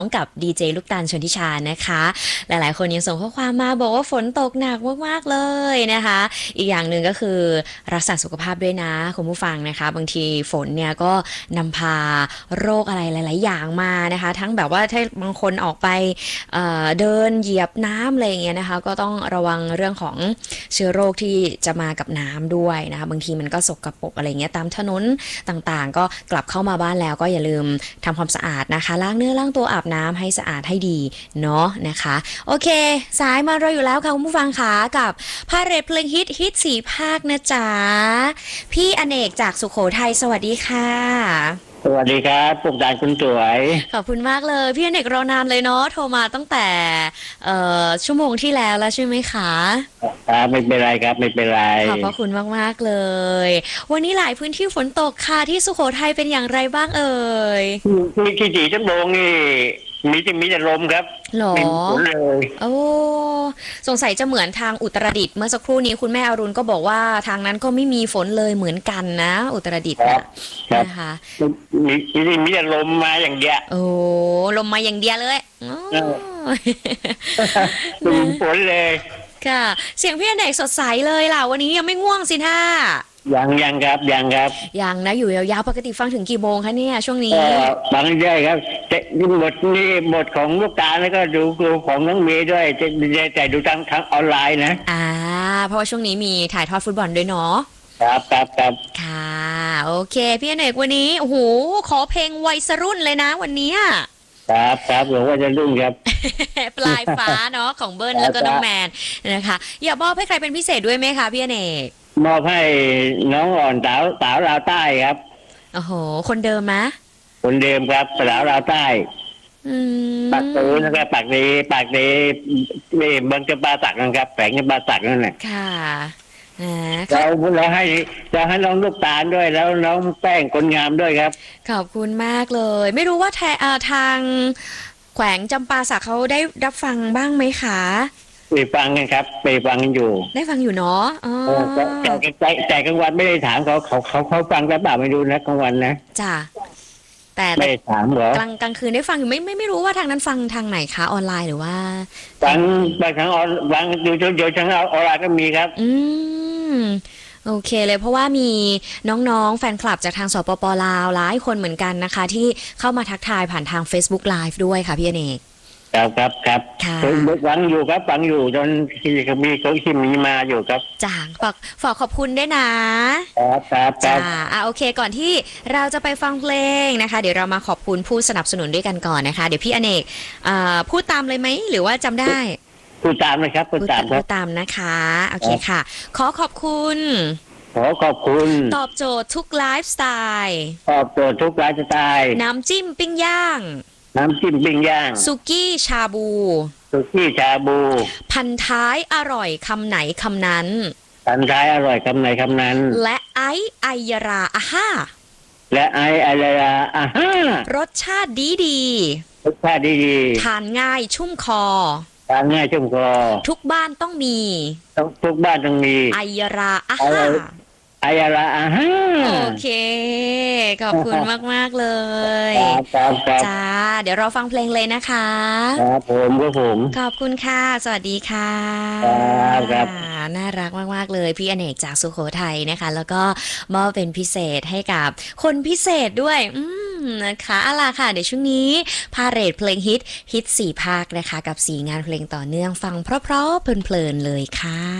กับดีเจลูกตาลชนทิชานะคะหลายๆคนยังส่งข้อความมาบอกว่าฝนตกหนักมากๆเลยนะคะอีกอย่างหนึ่งก็คือรักษาสุขภาพด้วยนะคุณผู้ฟังนะคะบางทีฝนเนี่ยก็นำพาโรคอะไรหลายๆอย่างมานะคะทั้งแบบว่าถ้าบางคนออกไปเดินเหยียบน้ำอะไรอย่างเงี้ยนะคะก็ต้องระวังเรื่องของเชื้อโรคที่จะมากับน้ำด้วยนะคะบางทีมันก็สกปรกอะไรเงี้ยตามถนนต่างๆก็กลับเข้ามาบ้านแล้วก็อย่าลืมทำความสะอาดนะคะล้างเนื้อล้างตัวอาบน้ำให้สะอาดให้ดีเนาะนะคะโอเคสายมาเราอยู่แล้วค่ะคุณผู้ฟังค่ะกับพาเหรดเพลงฮิต4ภาคนะจ๊ะพี่อเนกจากสุโขทัยสวัสดีค่ะสวัสดีครับพวกดานคุณสวยขอบคุณมากเลยพี่อเนกรอนานเลยเนาะโทรมาตั้งแต่ชั่วโมงที่แล้วใช่ไหมคะไม่เป็นไรครับไม่เป็นไรขอบพระคุณมากๆเลยวันนี้หลายพื้นที่ฝนตกค่ะที่สุโขทัยเป็นอย่างไรบ้างเอ่ยที่สี่ชั่วโมงนี่มีแต่ลมครับหรอไม่มีฝนเลยโอ้สงสัยจะเหมือนทางอุตรดิตถ์เมื่อสักครู่นี้คุณแม่อรุณก็บอกว่าทางนั้นก็ไม่มีฝนเลยเหมือนกันนะอุตรดิตถ์ครับนะคะมีแต่ลมมาอย่างเดียวโอ้ลมมาอย่างเดียวเลยโอ้ไม่มีฝนเลยค่ะเสียงพี่อเนกสดใสเลยล่ะวันนี้ยังไม่ง่วงสิท่ายังครับยังนะอยู่ยาวๆปกติฟังถึงกี่โมงคะเนี่ยช่วงนี้ฟังได้ครับนี่บทของลูกตาแล้วก็ดูของน้องเมย์ด้วยแต่ดูทางออนไลน์นะเพราะว่าช่วงนี้มีถ่ายทอดฟุตบอลด้วยเนาะครับค่ะโอเคพี่อเนกวันนี้โอ้โหขอเพลงวัยรุ่นเลยนะวันนี้ครับหลวงว่าจะรุ่งครับปลายฟ้าเนาะของเบิ้ลแล้วก็น้องแมนนะคะอยากมอบให้ใครเป็นพิเศษด้วยไหมคะพี่อเนกมอบให้น้องอ่อนสาวลาวใต้ครับโอ้โหคนเดิมมะคนเดิมครับสาวลาวใต้ปากตูนะครับปากดีนี่เมืองจำปาสักนะครับแฝงจำปาสักนั่นแหละค่ะเราให้น้องลูกตาลด้วยแล้วน้องแป้งคนงามด้วยครับขอบคุณมากเลยไม่รู้ว่าทางแขวงจำปาสักเขาได้รับฟังบ้างไหมคะไปฟังกันครับไปฟังกันอยู่ได้ฟังอยู่เนาะแต่กลางวันไม่ได้ถามเขาฟังแล้วเปล่าไม่รู้นะกลางวันนะจ้ะแต่ไม่ได้ถามเหรอกลางคืนได้ฟังอยู่ไม่รู้ว่าทางนั้นฟังทางไหนคะออนไลน์หรือว่าฟังทางดูทางออนไลน์ก็มีครับโอเคเลยเพราะว่ามีน้องๆแฟนคลับจากทางสปป.ลาวหลายคนเหมือนกันนะคะที่เข้ามาทักทายผ่านทาง Facebook Live ด้วยค่ะพี่อเนกครับฟังอยู่จนที่มีเขาที่มีมาอยู่ครับจ้าฝากขอบคุณด้วยนะครับโอเคก่อนที่เราจะไปฟังเพลงนะคะเดี๋ยวเรามาขอบคุณผู้สนับสนุนด้วยกันก่อนนะคะเดี๋ยวพี่อเนกพูดตามเลยไหมหรือว่าจำได้พูดตามเลยครับพูดตามนะคะโอเคค่ะขอบคุณตอบโจทย์ทุกไลฟ์สไตล์น้ำจิ้มปิ้งย่างสุกี้ชาบูพันท้ายอร่อยคำไหนคำนั้นและไอไอยราอาฮ่ารสชาติดีทานง่ายชุ่มคอทุกบ้านต้องมีไอยราอาฮ่าโอเคขอบคุณมากๆเลยจ้าเดี๋ยวเราฟังเพลงเลยนะคะครับผมขอบคุณค่ะสวัสดีค่ะครับน่ารักมากๆเลยพี่อเนกจากสุโขทัยนะคะแล้วก็มอบเป็นพิเศษให้กับคนพิเศษด้วยนะคะเอาล่ะค่ะเดี๋ยวช่วงนี้พาเหรดเพลงฮิต4ภาคนะคะกับ4งานเพลงต่อเนื่องฟังเพราะๆเพลินๆเลยค่ะ